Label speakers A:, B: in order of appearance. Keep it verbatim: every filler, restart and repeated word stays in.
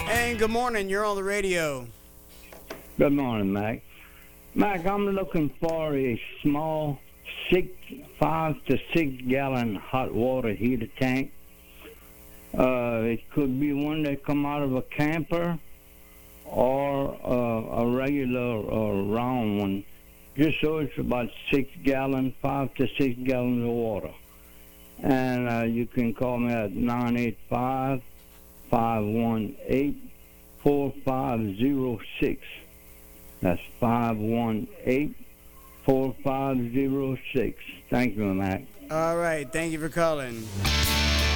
A: And good morning. You're on the radio.
B: Good morning, Mac. Mac, I'm looking for a small six, five to six gallon hot water heater tank. Uh, it could be one that come out of a camper or uh, a regular uh, round one. Just so it's about six gallons, five to six gallons of water. And uh, you can call me at nine eight five, five one eight, four five zero six. That's five one eight, four five zero six. Thank you, Mac.
A: All right. Thank you for calling.